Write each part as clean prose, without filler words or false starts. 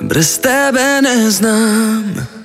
brez tebe ne znam.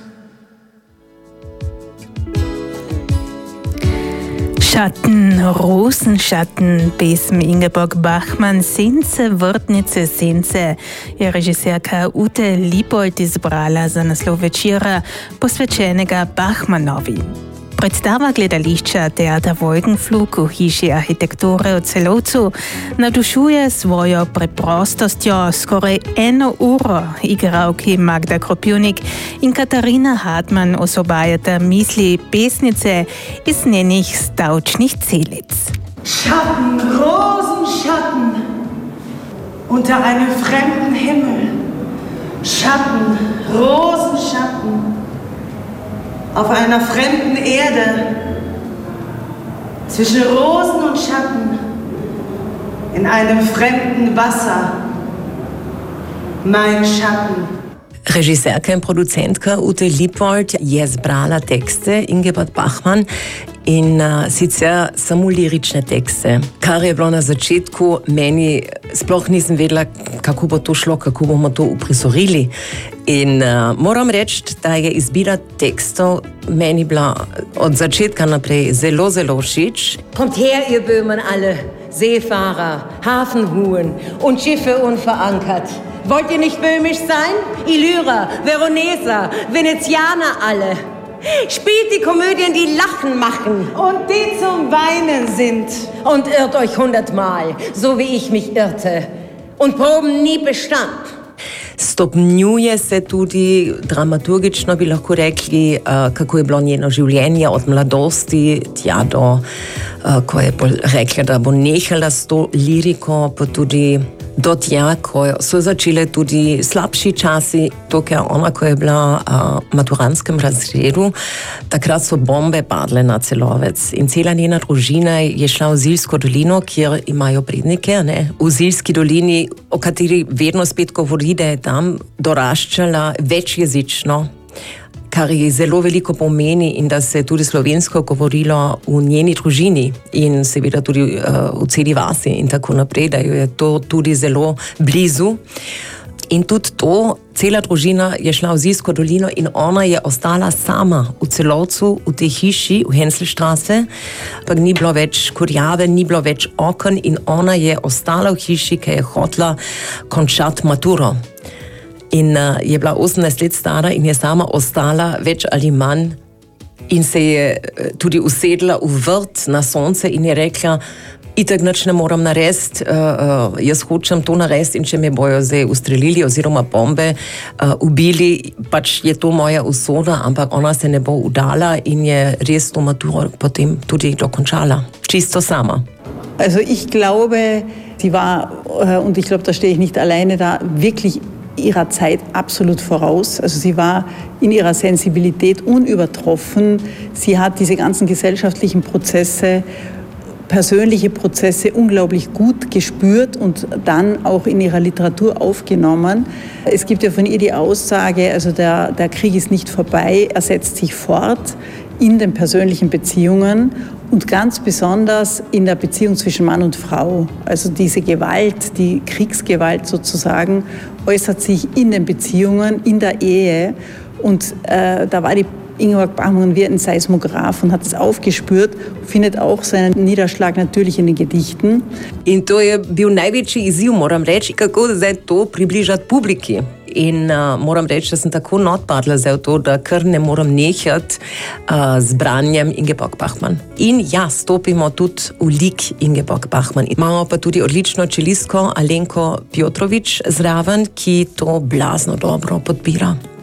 Schatten, Rosenschatten, pesm Ingeborg Bachmann, Sence, vrtnice, sence, je režiserka Ute Lipold izbrala za naslov večera, posvečenega Bachmannovi. Predstava gledališča Teater Wolkenflug v hiši arhitekture v Celovcu navdušuje svojo preprostostjo. Skoraj 1 uro igralki Magda Kropivnik in Katarina Hartmann osvobajata misli pesnice iz njenih stavčnih celic. Schatten, Rosenschatten, unter einem fremden Himmel. Schatten, Rosenschatten, auf einer fremden Erde, zwischen Rosen und Schatten, in einem fremden Wasser, mein Schatten. Režiserka in producentka Ute Lipold je zbrala tekste Ingeborg Bachmann in sicer samo lirične tekste. Kar je bilo na začetku, meni sploh nisem vedela, kako bo to šlo, kako bomo to uprizorili. In moram reči, da je izbira tekstov meni bila od začetka naprej zelo, zelo všeč. Kommt her, ihr Böhmen alle, Seefahrer, Hafenhuren und Schiffe unverankert. Wollt ihr nicht böhmisch sein? Illyrer, Veroneser, Venezianer alle. Spielt die Komödien, die Lachen machen. Und die zum Weinen sind. Und irrt euch 100-mal, so wie ich mich irrte. Und proben nie bestand. Stopnjuje se tudi dramaturgično, bi lahko rekli, kako je bilo njeno življenje od mladosti tja do, ko je rekla, da bo nehala s to liriko, pa tudi do tja, ko so začele tudi slabši časi, to, ker ona, ko je bila v maturanskem razredu, takrat so bombe padle na Celovec in cela njena družina je šla v Ziljsko dolino, kjer imajo prednike, ne? V Ziljski dolini, o kateri vedno spet govori, da je tam doraščala večjezično, kar je zelo veliko pomeni in da se je tudi slovensko govorilo v njeni družini in seveda tudi v celi vasi in tako naprej, da jo je to tudi zelo blizu. In tudi to, cela družina je šla v Ziljsko dolino in ona je ostala sama v Celovcu, v tej hiši, v Henselstraße, pa ni bilo več kurjave, ni bilo več okn in ona je ostala v hiši, ker je hotela končati maturo. In je bila 18 let stara in je sama ostala več ali manj in se je tudi usedla v vrt na sonce in je rekla, itak nič ne moram narediti, jaz hočem to narediti in če me bojo zdaj ustrelili oziroma bombe ubili, pač je to moja usoda, ampak ona se ne bo udala in je res to maturo potem tudi dokončala. Čisto sama. Also ich glaube, sie war, und ich glaube, da stehe ich nicht alleine da, wirklich ihrer Zeit absolut voraus. Also sie war in ihrer Sensibilität unübertroffen. Sie hat diese ganzen gesellschaftlichen Prozesse, persönliche Prozesse unglaublich gut gespürt und dann auch in ihrer Literatur aufgenommen. Es gibt ja von ihr die Aussage, also der Krieg ist nicht vorbei, er setzt sich fort in den persönlichen Beziehungen und ganz besonders in der Beziehung zwischen Mann und Frau. Also diese Gewalt, die Kriegsgewalt sozusagen, äußert sich in den Beziehungen, in der Ehe. Und da war die Ingeborg Bachmann wie ein Seismograf und hat es aufgespürt, findet auch seinen Niederschlag natürlich in den Gedichten. In to je bil največji izziv, moram reči, kako zdaj to približati publiki. In moram reči, da sem tako notpadla zdaj v to, da kar ne moram nehati z branjem Ingeborg Bachmann. In ja, stopimo tudi v lik Ingeborg Bachmann. Imamo pa tudi odlično čelistko Alenko Piotrovič zraven, ki to blazno dobro podpira.